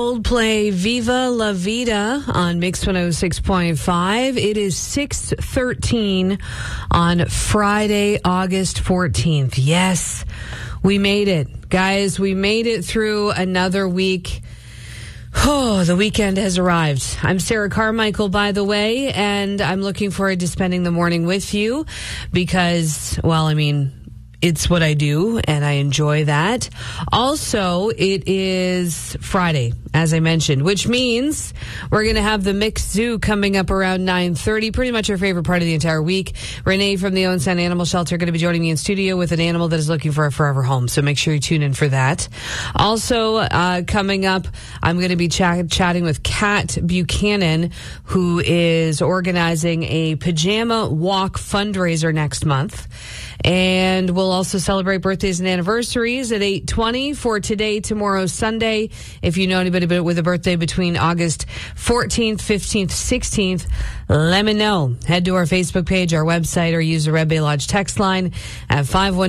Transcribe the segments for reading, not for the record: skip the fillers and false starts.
Coldplay, Viva La Vida on Mix 106.5. It is 6:13 on Friday, August 14th. Yes, we made it. Guys, we made it through another week. Oh, the weekend has arrived. I'm Sarah Carmichael, by the way, and I'm looking forward to spending the morning with you because, it's what I do, and I enjoy that. Also, it is Friday, as I mentioned, which means we're going to have the Mix Zoo coming up around 9:30, pretty much our favorite part of the entire week. Renee from the Owen Sound Animal Shelter going to be joining me in studio with an animal that is looking for a forever home, so make sure you tune in for that. Also, coming up, I'm going to be chatting with Kat Buchanan, who is organizing a pajama walk fundraiser next month. And we'll also celebrate birthdays and anniversaries at 8:20 for today, tomorrow, Sunday. If you know anybody with a birthday between August 14th, 15th, 16th, let me know. Head to our Facebook page, our website, or use the Red Bay Lodge text line at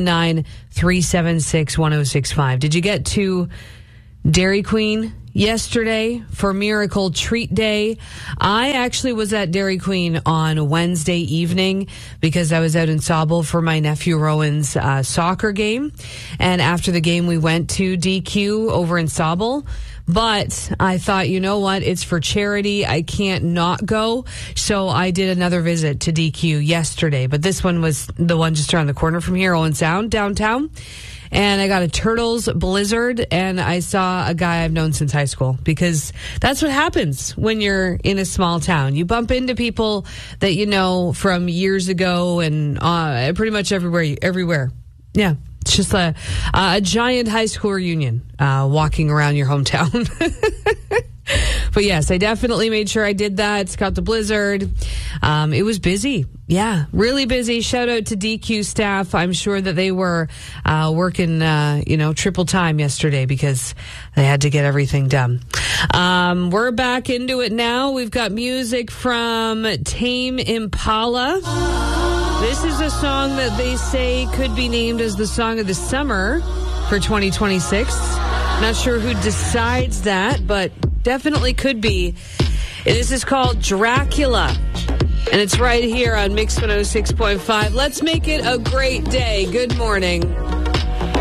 519-376-1065. Did you get to Dairy Queen yesterday for Miracle Treat Day? I actually was at Dairy Queen on Wednesday evening because I was out in Sauble for my nephew Rowan's soccer game. And after the game, we went to DQ over in Sauble. But I thought, you know what? It's for charity. I can't not go. So I did another visit to DQ yesterday. But this one was the one just around the corner from here, Owen Sound, downtown. And I got a Turtles Blizzard, and I saw a guy I've known since high school, because that's what happens when you're in a small town. You bump into people that you know from years ago and pretty much everywhere. Yeah, it's just a giant high school reunion walking around your hometown. But yes, I definitely made sure I did that. Got the Blizzard. It was busy. Yeah, really busy. Shout out to DQ staff. I'm sure that they were working, triple time yesterday because they had to get everything done. We're back into it now. We've got music from Tame Impala. This is a song that they say could be named as the song of the summer for 2026. Not sure who decides that, but definitely could be. This is called Dracula, and it's right here on Mix 106.5. Let's make it a great day. Good morning.